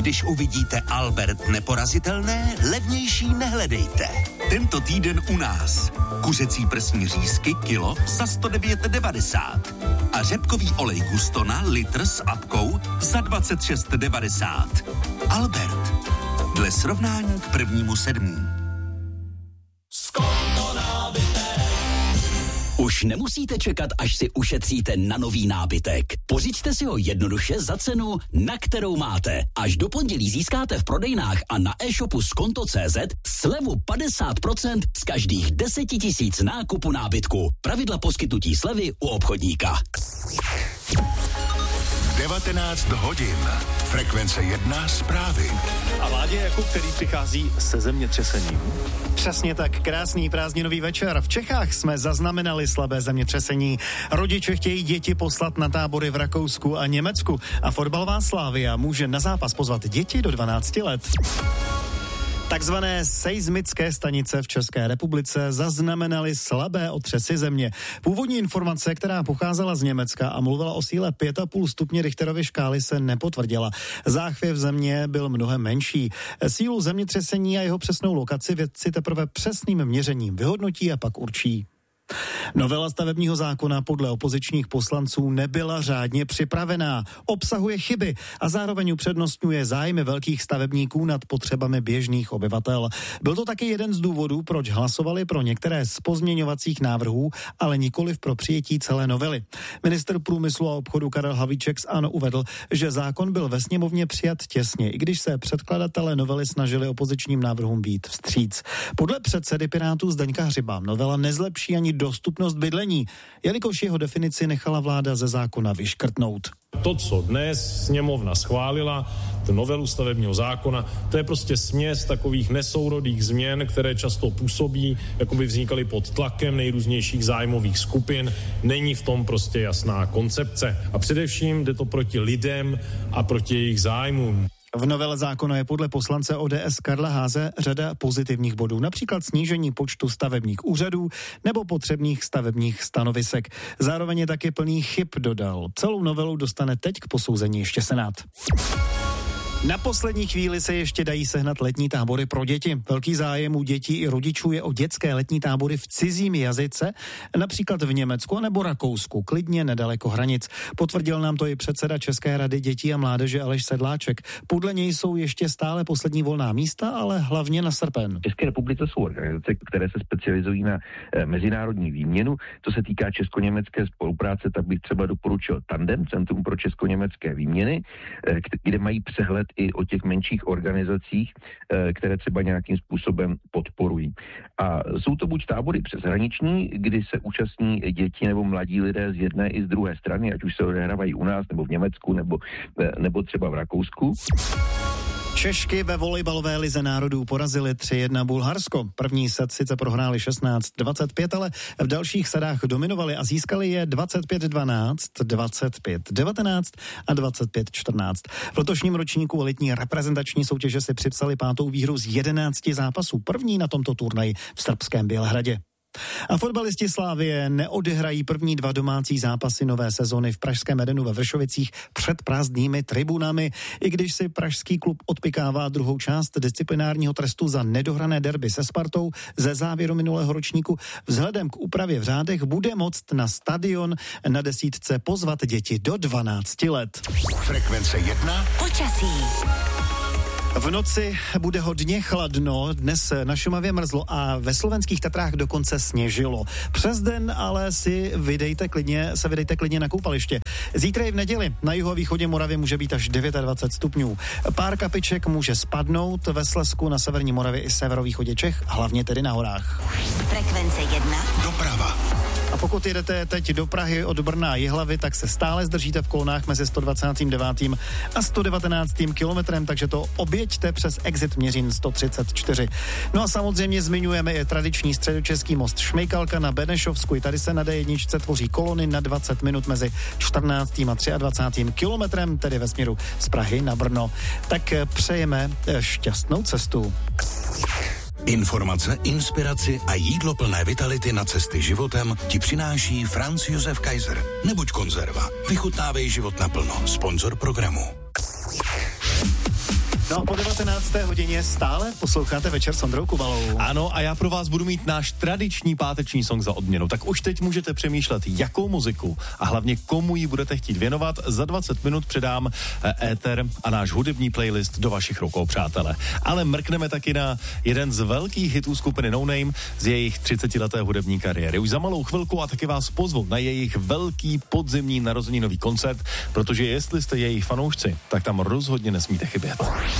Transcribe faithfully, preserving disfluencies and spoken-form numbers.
Když uvidíte Albert neporazitelné, levnější nehledejte. Tento týden u nás. Kuřecí prsní řízky kilo za sto devět devadesát. A řepkový olej Gustona litr s apkou za dvacet šest devadesát. Albert. Dle srovnání k prvnímu sedmý. Už nemusíte čekat, až si ušetříte na nový nábytek. Pořiďte si ho jednoduše za cenu, na kterou máte. Až do pondělí získáte v prodejnách a na e-shopu skonto tečka cé zet slevu padesát procent z každých deseti tisíc nákupu nábytku. Pravidla poskytnutí slevy u obchodníka. devatenáct hodin. Frekvence jedna zprávy. A Ládě Jakub, který přichází se zemětřesením. Přesně tak, krásný prázdninový večer. V Čechách jsme zaznamenali slabé zemětřesení. Rodiče chtějí děti poslat na tábory v Rakousku a Německu a fotbalová Slavia může na zápas pozvat děti do dvanácti let. Takzvané seismické stanice v České republice zaznamenaly slabé otřesy země. Původní informace, která pocházela z Německa a mluvila o síle pět a půl stupně Richterovy škály, se nepotvrdila. Záchvěv země byl mnohem menší. Sílu zemětřesení a jeho přesnou lokaci vědci teprve přesným měřením vyhodnotí a pak určí. Novela stavebního zákona podle opozičních poslanců nebyla řádně připravená, obsahuje chyby a zároveň upřednostňuje zájmy velkých stavebníků nad potřebami běžných obyvatel. Byl to taky jeden z důvodů, proč hlasovali pro některé z pozměňovacích návrhů, ale nikoliv pro přijetí celé novely. Ministr průmyslu a obchodu Karel Havlíček z ANO uvedl, že zákon byl ve sněmovně přijat těsně, i když se předkladatelé novely snažili opozičním návrhům být vstříc. Podle předsedy Pirátů Zdeňka Hřiba novela nezlepší ani dostupnost bydlení, jelikož jeho definici nechala vláda ze zákona vyškrtnout. To, co dnes sněmovna schválila, tu novelu stavebního zákona, to je prostě směs takových nesourodých změn, které často působí, jako by vznikaly pod tlakem nejrůznějších zájmových skupin. Není v tom prostě jasná koncepce. A především jde to proti lidem a proti jejich zájmům. V novele zákona je podle poslance O D S Karla Háze řada pozitivních bodů, například snížení počtu stavebních úřadů nebo potřebných stavebních stanovisek. Zároveň je taky plný chyb, dodal. Celou novelu dostane teď k posouzení ještě Senát. Na poslední chvíli se ještě dají sehnat letní tábory pro děti. Velký zájem u dětí i rodičů je o dětské letní tábory v cizím jazyce, například v Německu nebo Rakousku, klidně nedaleko hranic. Potvrdil nám to i předseda České rady dětí a mládeže Aleš Sedláček. Podle něj jsou ještě stále poslední volná místa, ale hlavně na srpen. V České republice jsou organizace, které se specializují na e, mezinárodní výměnu. To se týká česko-německé spolupráce, tak bych třeba doporučil Tandem, Centrum pro česko-německé výměny, e, kde mají přehled i o těch menších organizacích, které třeba nějakým způsobem podporují. A jsou to buď tábory přeshraniční, kdy se účastní děti nebo mladí lidé z jedné i z druhé strany, ať už se odehrávají u nás, nebo v Německu, nebo, nebo třeba v Rakousku. Češky ve volejbalové lize národů porazili tři jedna Bulharsko. První set sice prohráli šestnáct dvacet pět, ale v dalších sedách dominovali a získali je dvacet pět dvanáct, dvacet pět devatenáct a dvacet pět čtrnáct. V letošním ročníku elitní reprezentační soutěže si připsali pátou výhru z jedenácti zápasů. První na tomto turnaji v srbském Bělehradě. A fotbalisti Slavie neodehrají první dva domácí zápasy nové sezony v pražském Edenu ve Vršovicích před prázdnými tribunami, i když si pražský klub odpykává druhou část disciplinárního trestu za nedohrané derby se Spartou ze závěru minulého ročníku. Vzhledem k úpravě v řádech bude moct na stadion na desítce pozvat děti do dvanácti let. Frekvence jedna. Počasí. V noci bude hodně chladno, dnes na Šumavě mrzlo a ve slovenských Tatrách dokonce sněžilo. Přes den ale si vydejte klidně, se vydejte klidně na koupaliště. Zítra i v neděli na jihovýchodě Moravy může být až dvacet devět stupňů. Pár kapiček může spadnout ve Slezsku, na severní Moravě i severovýchodě Čech, hlavně tedy na horách. Frekvence jedna. Doprava. A pokud jedete teď do Prahy od Brna a Jihlavy, tak se stále zdržíte v kolonách mezi sto dvacet devět a sto devatenáct kilometrem, takže to objeďte přes exit Měřín sto třicet čtyři. No a samozřejmě zmiňujeme i tradiční středočeský most Šmejkalka na Benešovsku. I tady se na D jedna tvoří kolony na dvacet minut mezi čtrnáctým a dvacátým třetím kilometrem, tedy ve směru z Prahy na Brno. Tak přejeme šťastnou cestu. Informace, inspiraci a jídlo plné vitality na cesty životem ti přináší Franz Josef Kaiser. Nebuď konzerva. Vychutnávej život naplno. Sponzor programu. No a po devatenácté hodině stále posloucháte Večer s Ondrou Kubalou. Ano, a já pro vás budu mít náš tradiční páteční song za odměnu. Tak už teď můžete přemýšlet, jakou muziku a hlavně komu ji budete chtít věnovat. Za dvacet minut předám éter a náš hudební playlist do vašich rukou, přátelé. Ale mrkneme taky na jeden z velkých hitů skupiny No Name z jejich třicetileté hudební kariéry. Už za malou chvilku a taky vás pozvu na jejich velký podzimní narozeninový koncert, protože jestli jste jejich fanoušci, tak tam rozhodně nesmíte chybět.